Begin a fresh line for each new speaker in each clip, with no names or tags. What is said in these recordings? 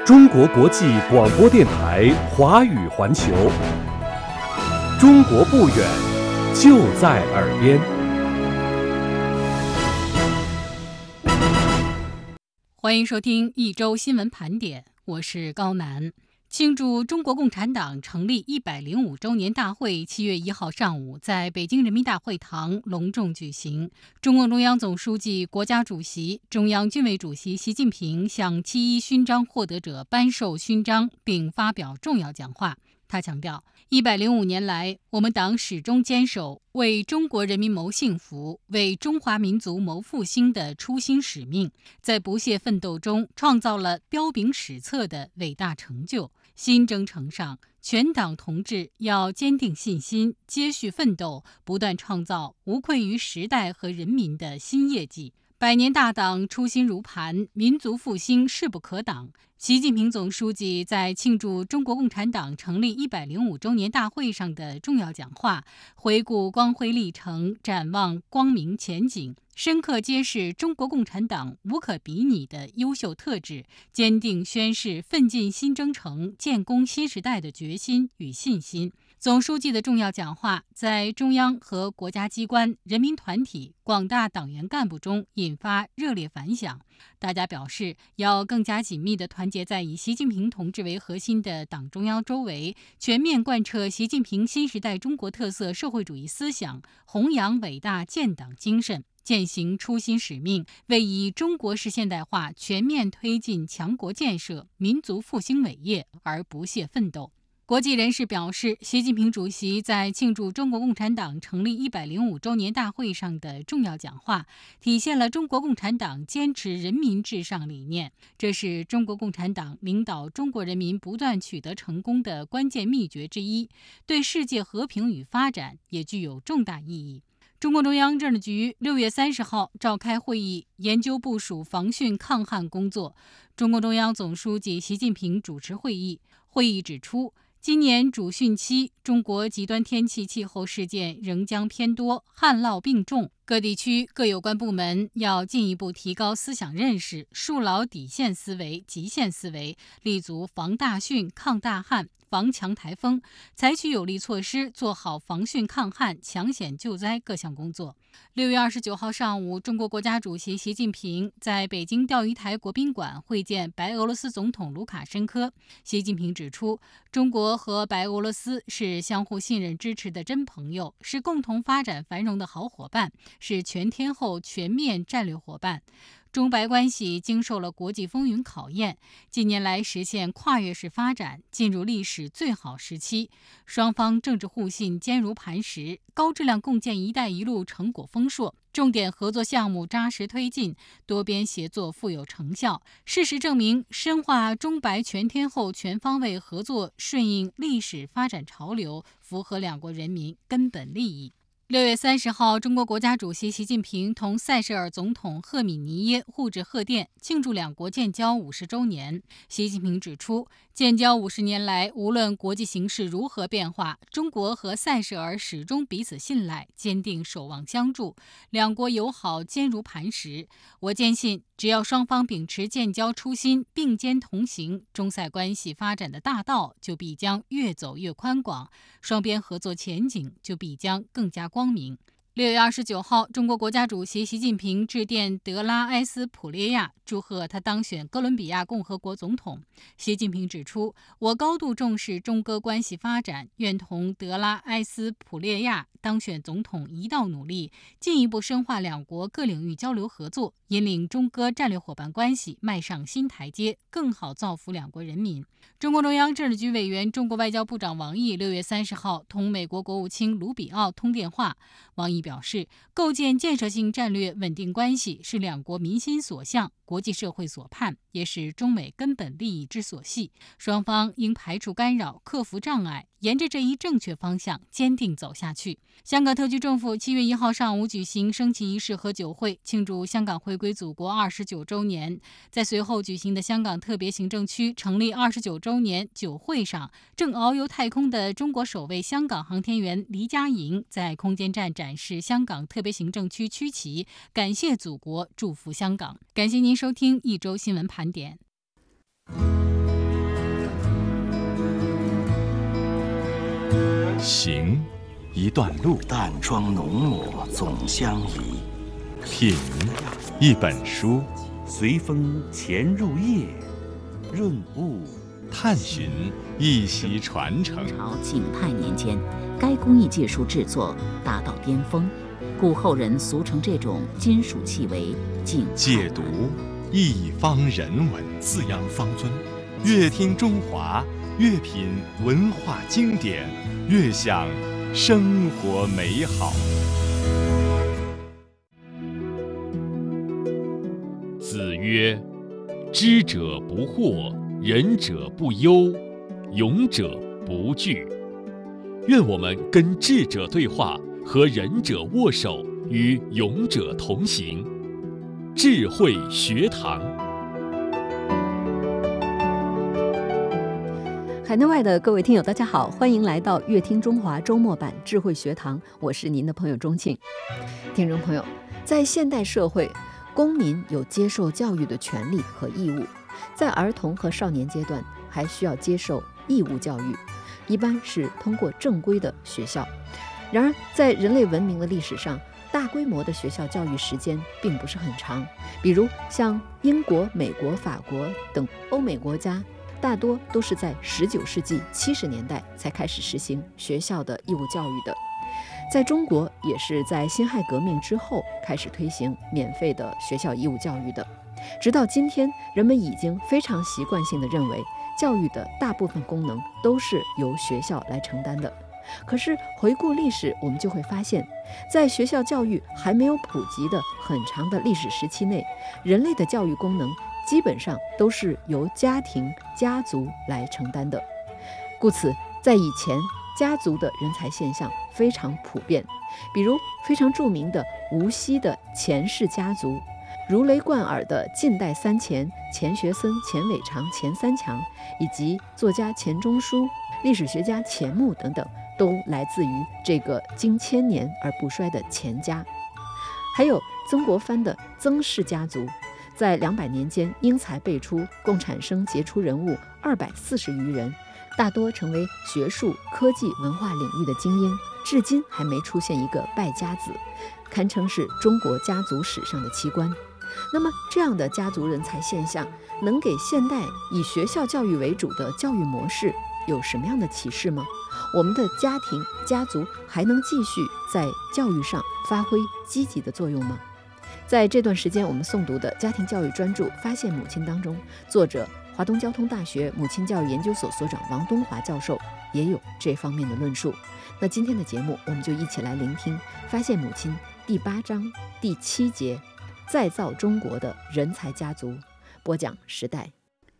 中国国际广播电台华语环球，中国不远，就在耳边。
欢迎收听一周新闻盘点，我是高楠。庆祝中国共产党成立105周年大会7月1号上午在北京人民大会堂隆重举行。中共中央总书记、国家主席、中央军委主席习近平向7·1勋章获得者颁授勋章并发表重要讲话。他强调，105年来，我们党始终坚守为中国人民谋幸福、为中华民族谋复兴的初心使命，在不懈奋斗中创造了彪炳史册的伟大成就。新征程上，全党同志要坚定信心，接续奋斗，不断创造无愧于时代和人民的新业绩。百年大党初心如磐，民族复兴势不可挡。习近平总书记在庆祝中国共产党成立105周年大会上的重要讲话，回顾光辉历程，展望光明前景，深刻揭示中国共产党无可比拟的优秀特质，坚定宣示奋进新征程、建功新时代的决心与信心。总书记的重要讲话在中央和国家机关、人民团体、广大党员干部中引发热烈反响。大家表示，要更加紧密地团结在以习近平同志为核心的党中央周围，全面贯彻习近平新时代中国特色社会主义思想，弘扬伟大建党精神，践行初心使命，为以中国式现代化全面推进强国建设、民族复兴伟业而不懈奋斗。国际人士表示，习近平主席在庆祝中国共产党成立105周年大会上的重要讲话，体现了中国共产党坚持人民至上理念，这是中国共产党领导中国人民不断取得成功的关键秘诀之一，对世界和平与发展也具有重大意义。中共中央政治局6月30号召开会议，研究部署防汛抗旱工作。中共中央总书记习近平主持会议。会议指出，今年主汛期，中国极端天气气候事件仍将偏多，旱涝并重。各地区各有关部门要进一步提高思想认识，树牢底线思维、极限思维，立足防大汛、抗大旱、防强台风，采取有力措施，做好防汛抗旱、抢险救灾各项工作。6月29号上午，中国国家主席习近平在北京钓鱼台国宾馆会见白俄罗斯总统卢卡申科。习近平指出，中国和白俄罗斯是相互信任支持的真朋友，是共同发展繁荣的好伙伴，是全天候全面战略伙伴。中白关系经受了国际风云考验，近年来实现跨越式发展，进入历史最好时期。双方政治互信坚如磐石，高质量共建“一带一路”成果丰硕，重点合作项目扎实推进，多边协作富有成效。事实证明，深化中白全天候全方位合作，顺应历史发展潮流，符合两国人民根本利益。6月30号，中国国家主席习近平同塞舌尔总统赫米尼耶互致贺电，庆祝两国建交50周年。习近平指出，建交50年来，无论国际形势如何变化，中国和塞舌尔始终彼此信赖，坚定守望相助，两国友好坚如磐石。我坚信，只要双方秉持建交初心，并肩同行，中塞关系发展的大道就必将越走越宽广，双边合作前景就必将更加光明。6月29号，中国国家主席习近平致电德拉埃斯普列亚，祝贺他当选哥伦比亚共和国总统。习近平指出，我高度重视中哥关系发展，愿同德拉埃斯普列亚当选总统一道努力，进一步深化两国各领域交流合作，引领中哥战略伙伴关系迈上新台阶，更好造福两国人民。中共中央政治局委员、中国外交部长王毅6月30号同美国国务卿卢比奥通电话。王毅表示，构建建设性战略稳定关系是两国民心所向、国际社会所盼，也是中美根本利益之所系。双方应排除干扰，克服障碍，沿着这一正确方向坚定走下去。香港特区政府7月1号上午举行升旗仪式和酒会，庆祝香港回归祖国29周年。在随后举行的香港特别行政区成立29周年酒会上，正遨游太空的中国首位香港航天员黎佳莹在空间站展示香港特别行政区区旗，感谢祖国，祝福香港。感谢您收听一周新闻盘点。
行，一段路；
淡妆浓抹总相宜。
品，一本书；
随风潜入夜，润物
探寻一席传承。
朝景泰年间，该工艺技术制作达到巅峰，故后人俗称这种金属器为景泰。
解读一方人文，
滋养方尊。
越听中华，越品文化经典，越享生活美好。子曰：知者不惑，仁者不忧，勇者不惧。愿我们跟智者对话，和仁者握手，与勇者同行。智慧学堂。
海内外的各位听友大家好，欢迎来到乐听中华周末版智慧学堂，我是您的朋友钟庆。听众朋友，在现代社会，公民有接受教育的权利和义务，在儿童和少年阶段还需要接受义务教育，一般是通过正规的学校。然而在人类文明的历史上，大规模的学校教育时间并不是很长，比如像英国、美国、法国等欧美国家，大多都是在19世纪70年代才开始实行学校的义务教育的。在中国也是在辛亥革命之后开始推行免费的学校义务教育的。直到今天，人们已经非常习惯性地认为，教育的大部分功能都是由学校来承担的。可是回顾历史，我们就会发现，在学校教育还没有普及的很长的历史时期内，人类的教育功能基本上都是由家庭、家族来承担的。故此，在以前，家族的人才现象非常普遍，比如非常著名的无锡的钱氏家族，如雷贯耳的晋代三钱钱学森、钱伟长、钱三强，以及作家钱钟书、历史学家钱穆等等，都来自于这个经千年而不衰的钱家。还有曾国藩的曾氏家族，在200年间英才辈出，共产生杰出人物240余人，大多成为学术、科技、文化领域的精英，至今还没出现一个败家子，堪称是中国家族史上的奇观。那么这样的家族人才现象，能给现代以学校教育为主的教育模式有什么样的启示吗？我们的家庭、家族还能继续在教育上发挥积极的作用吗？在这段时间我们诵读的家庭教育专著《发现母亲》当中，作者华东交通大学母亲教育研究所所长王东华教授也有这方面的论述。那今天的节目，我们就一起来聆听《发现母亲》第8章第7节，再造中国的人才家族。播讲时代。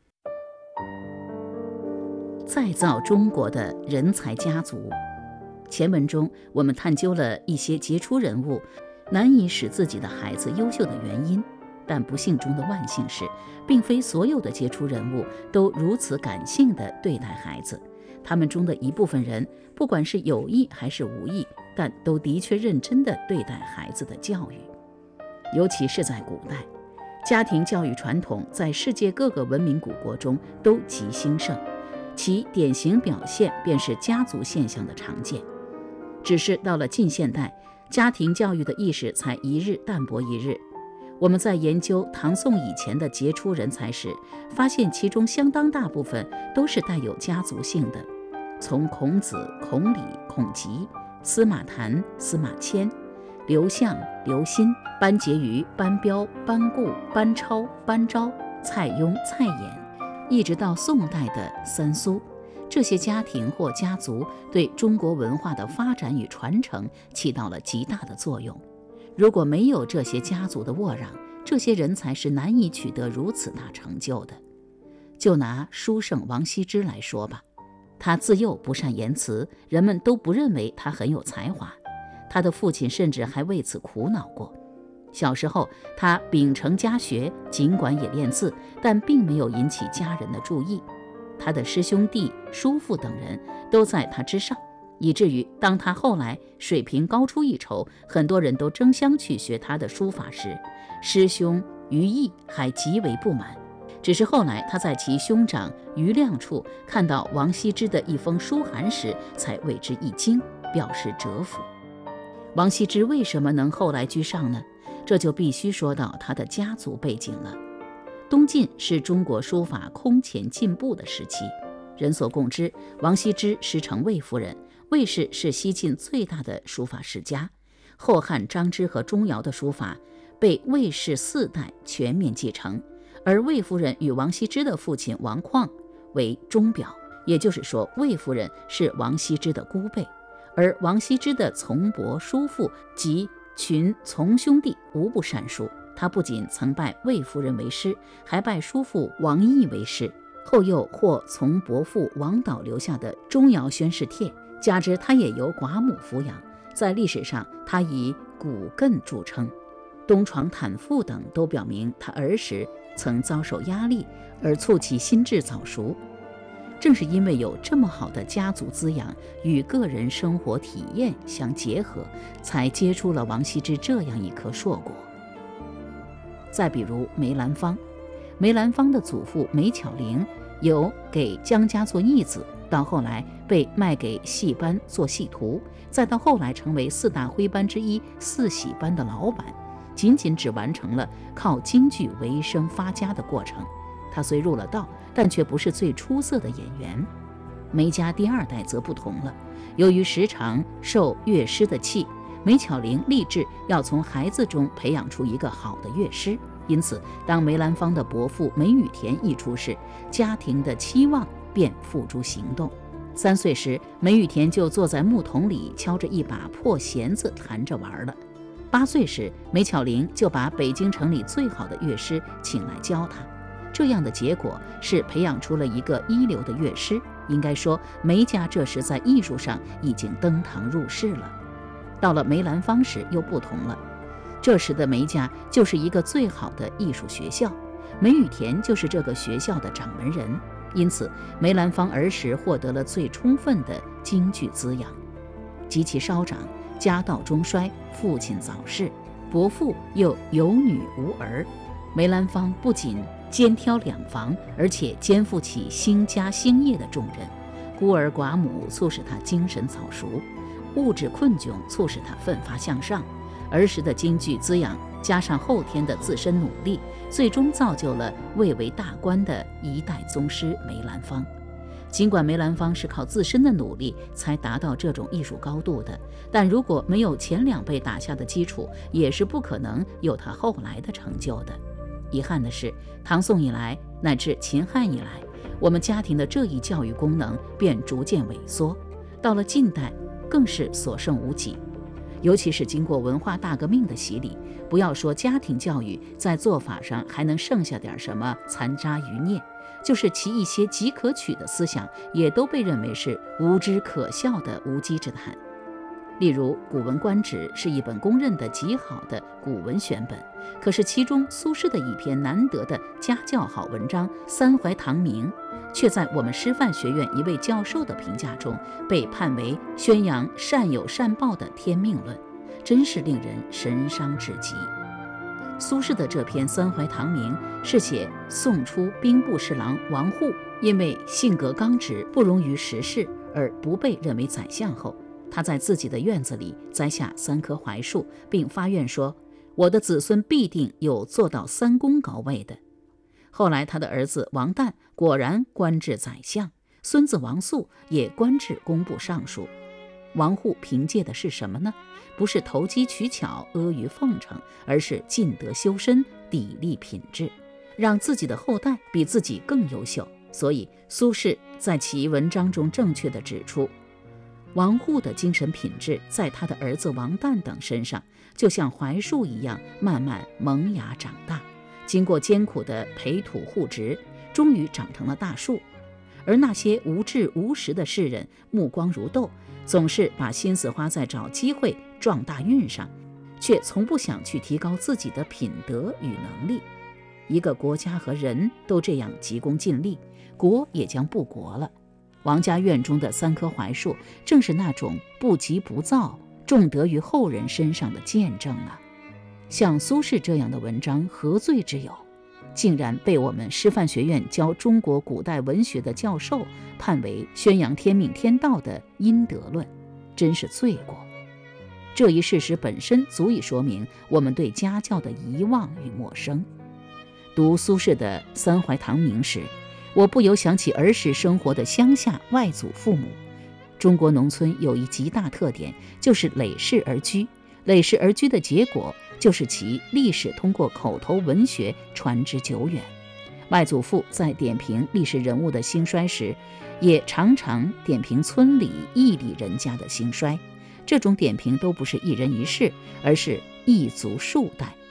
再造中国的人才家族。前文中我们探究了一些杰出人物难以使自己的孩子优秀的原因，但不幸中的万幸是，并非所有的杰出人物都如此感性地对待孩子。他们中的一部分人，不管是有意还是无意，但都的确认真地对待孩子的教育。尤其是在古代，家庭教育传统在世界各个文明古国中都极兴盛，其典型表现便是家族现象的常见。只是到了近现代，家庭教育的意识才一日淡薄一日。我们在研究唐宋以前的杰出人才时，发现其中相当大部分都是带有家族性的。从孔子、孔鲤、孔伋、司马谈、司马迁、刘向、刘歆、班婕妤、班彪、班固、班超、班昭、蔡邕、蔡琰，一直到宋代的三苏，这些家庭或家族对中国文化的发展与传承起到了极大的作用。如果没有这些家族的沃壤，这些人才是难以取得如此大成就的。就拿书圣王羲之来说吧，他自幼不善言辞，人们都不认为他很有才华，他的父亲甚至还为此苦恼过。小时候他秉承家学，尽管也练字，但并没有引起家人的注意。他的师兄弟、叔父等人都在他之上，以至于当他后来水平高出一筹，很多人都争相去学他的书法时，师兄于毅还极为不满。 只是后来他在其兄长余亮处看到王羲之的一封书函时，才为之一惊，表示折服。王羲之为什么能后来居上呢？这就必须说到他的家族背景了。东晋是中国书法空前进步的时期，人所共知，王羲之师承魏夫人，魏氏是西晋最大的书法世家。后汉张芝和钟繇的书法被魏氏4代全面继承，而魏夫人与王羲之的父亲王旷为钟表，也就是说魏夫人是王羲之的姑辈，而王羲之的从伯叔父及群从兄弟无不善书。他不仅曾拜魏夫人为师，还拜叔父王毅为师，后又获从伯父王导留下的钟繇宣誓帖，加之他也由寡母抚养，在历史上他以骨艮著称。东床坦赋等都表明他儿时曾遭受压力，而促其心智早熟。正是因为有这么好的家族滋养与个人生活体验相结合，才结出了王羲之这样一颗硕果。再比如梅兰芳，梅兰芳的祖父梅巧玲有给江家做义子，到后来被卖给戏班做戏徒，再到后来成为4大徽班之一4喜班的老板，仅只完成了靠京剧为生发家的过程。他虽入了道，但却不是最出色的演员。梅家第2代则不同了，由于时常受乐师的气，梅巧玲立志要从孩子中培养出一个好的乐师。因此当梅兰芳的伯父梅雨田一出世，家庭的期望便付诸行动。3岁时，梅雨田就坐在木桶里敲着一把破弦子弹着玩了。8岁时，梅巧玲就把北京城里最好的乐师请来教他。这样的结果是培养出了一个一流的乐师。应该说，梅家这时在艺术上已经登堂入室了。到了梅兰芳时又不同了，这时的梅家就是一个最好的艺术学校，梅雨田就是这个学校的掌门人。因此梅兰芳儿时获得了最充分的京剧滋养。及其稍长，家道中衰，父亲早逝，伯父又有女无儿，梅兰芳不仅肩挑2房，而且肩负起兴家兴业的重任。孤儿寡母促使他精神早熟，物质困窘促使他奋发向上。儿时的京剧滋养加上后天的自身努力，最终造就了蔚为大观的一代宗师梅兰芳。尽管梅兰芳是靠自身的努力才达到这种艺术高度的，但如果没有前2辈打下的基础，也是不可能有他后来的成就的。遗憾的是，唐宋以来乃至秦汉以来，我们家庭的这一教育功能便逐渐萎缩，到了近代更是所剩无几。尤其是经过文化大革命的洗礼，不要说家庭教育在做法上还能剩下点什么残渣余孽，就是其一些极可取的思想，也都被认为是无知可笑的无稽之谈。例如《古文观止》是一本公认的极好的古文选本，可是其中苏轼的一篇难得的家教好文章《三槐堂铭》，却在我们师范学院一位教授的评价中被判为宣扬善有善报的天命论，真是令人神伤至极。苏轼的这篇《三槐堂铭》是写宋初兵部侍郎王祜因为性格刚直，不容于时事，而不被认为宰相后，他在自己的院子里栽下3棵槐树，并发愿说：“我的子孙必定有做到3公高位的。”后来他的儿子王旦果然官至宰相，孙子王肃也官至工部尚书。王祜凭借的是什么呢？不是投机取巧、阿谀奉承，而是尽德修身、砥砺品质，让自己的后代比自己更优秀。所以苏轼在其文章中正确地指出，王祜的精神品质在他的儿子王旦等身上，就像槐树一样慢慢萌芽长大，经过艰苦的培土护植，终于长成了大树。而那些无智无识的士人，目光如豆，总是把心思花在找机会撞大运上，却从不想去提高自己的品德与能力。一个国家和人都这样急功近利，国也将不国了。王家院中的3棵槐树，正是那种不急不躁、重德于后人身上的见证啊！像苏轼这样的文章何罪之有？ 竟然被我们师范学院教中国古代文学的教授判为宣扬天命天道的阴德论，真是罪过。这一事实本身足以说明我们对家教的遗忘与陌生。读苏轼的《三槐堂铭》时，我不由想起儿时生活的乡下外祖父母。中国农村有一极大特点，就是累世而居。累世而居的结果，就是其历史通过口头文学传之久远。外祖父在点评历史人物的兴衰时，也常常点评村里义里人家的兴衰。这种点评都不是一人一事，而是一族数代。